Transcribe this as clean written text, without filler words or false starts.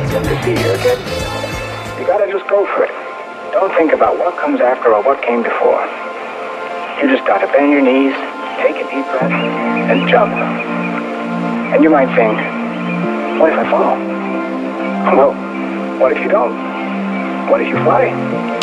You see here, kid? You gotta just go for it. Don't think about what comes after or what came before. You just gotta bend your knees, take a deep breath, and jump. And you might think, what if I fall? Well, what if you don't? What if you fly?